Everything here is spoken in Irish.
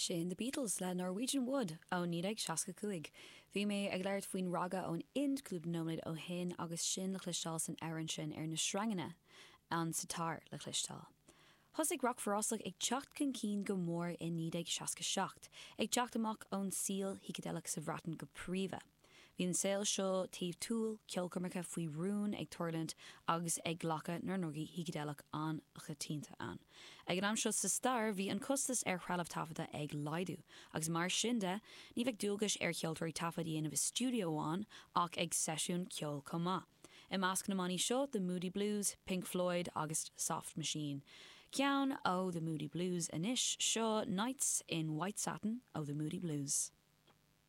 Sin the Beatles le Norwegian Wood ó 1965. Bhí mé ag leirt faoin raga ón Ind Club nóid ó hin agus sin le chluistáil san aireann sin ar na srangana an sitar le chluistáil. Thos rock forrásach ag teacht cin cín go mór in 1967, ag teacht amach ón síl hícadeach sa bhratan go príomha. Bhí an saoil seo taobh túil ceolcurmacha faoi rún ag Torland agus ag ghlacha nar nógaí hícadeach an chatínta an. Ag an am seo sa star bhí an costas ar chralamh tafada ag laidú, agus mar sinnde ní bheith dúlgas ar cheoltóirí tafadaí in a studioáin ach ag sesiún ceol comá. I measc na maní seo The Moody Blues, Pink Floyd agus Soft Machine. Ceann ó The Moody Blues inis seo Nights in White Satin ó The Moody Blues.